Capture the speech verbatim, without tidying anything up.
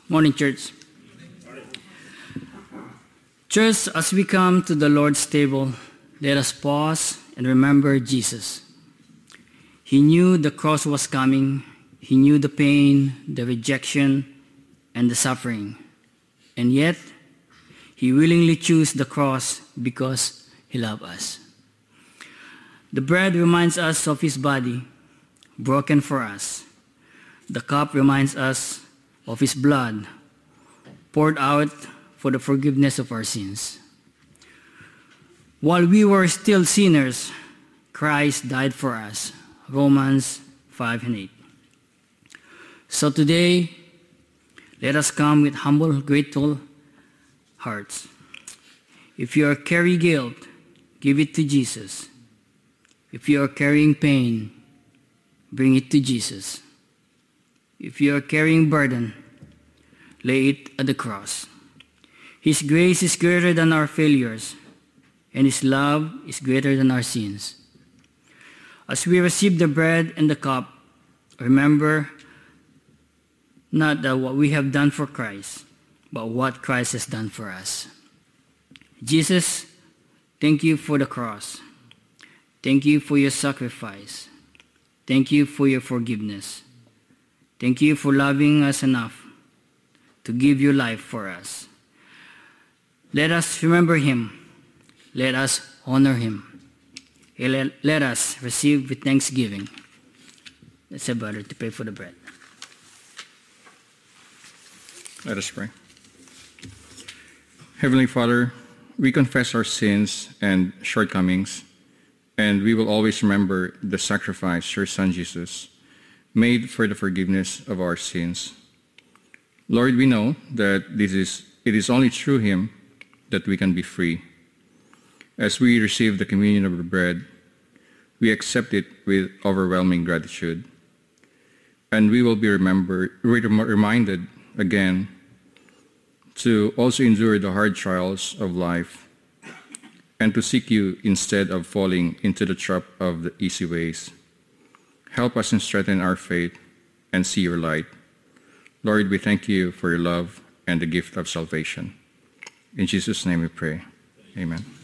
Morning, church. Church, as we come to the Lord's table, let us pause and remember Jesus. He knew the cross was coming. He knew the pain, the rejection, and the suffering. And yet, he willingly chose the cross because he loved us. The bread reminds us of his body, broken for us. The cup reminds us of his blood, poured out for the forgiveness of our sins. While we were still sinners, Christ died for us. Romans five and eight. So today, let us come with humble, grateful hearts. If you are carrying guilt, give it to Jesus. If you are carrying pain, bring it to Jesus. If you are carrying burden, lay it at the cross. His grace is greater than our failures, and his love is greater than our sins. As we receive the bread and the cup, remember not that what we have done for Christ, but what Christ has done for us. Jesus, thank you for the cross. Thank you for your sacrifice. Thank you for your forgiveness. Thank you for loving us enough to give your life for us. Let us remember him. Let us honor him. Let us receive with thanksgiving. Let's have brother to pray for the bread. Let us pray. Heavenly Father, we confess our sins and shortcomings, and we will always remember the sacrifice your Son Jesus made for the forgiveness of our sins. Lord, we know that this is it is only through him that we can be free. As we receive the communion of the bread, we accept it with overwhelming gratitude. And we will be remembered, reminded again to also endure the hard trials of life and to seek you instead of falling into the trap of the easy ways. Help us and strengthen our faith and see your light. Lord, we thank you for your love and the gift of salvation. In Jesus' name we pray. Amen.